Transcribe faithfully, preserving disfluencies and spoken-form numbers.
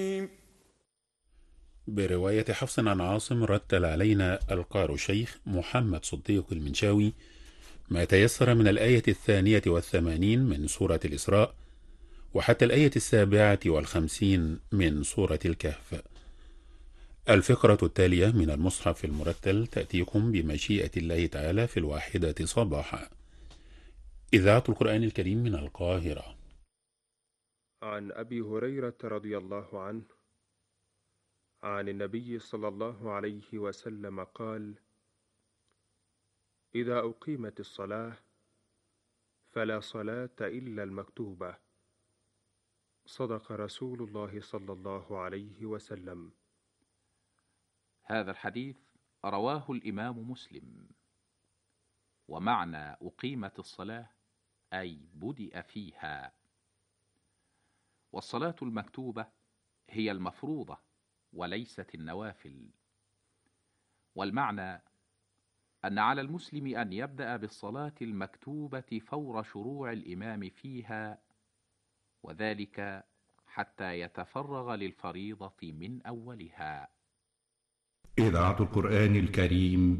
برواية حفص عن عاصم رتل علينا القار الشيخ محمد صديق المنشاوي ما تيسر من الآية الثانية والثمانين من سورة الإسراء وحتى الآية السابعة والخمسين من سورة الكهف. الفقرة التالية من المصحف المرتل تأتيكم بمشيئة الله تعالى في الواحدة صباحا. إذاعة القرآن الكريم من القاهرة. عن أبي هريرة رضي الله عنه عن النبي صلى الله عليه وسلم قال: إذا أقيمت الصلاة فلا صلاة إلا المكتوبة. صدق رسول الله صلى الله عليه وسلم. هذا الحديث رواه الإمام مسلم. ومعنى أقيمت الصلاة أي بدأ فيها. والصلاة المكتوبة هي المفروضة وليست النوافل. والمعنى أن على المسلم أن يبدأ بالصلاة المكتوبة فور شروع الإمام فيها، وذلك حتى يتفرغ للفريضة من أولها. إذاعة القرآن الكريم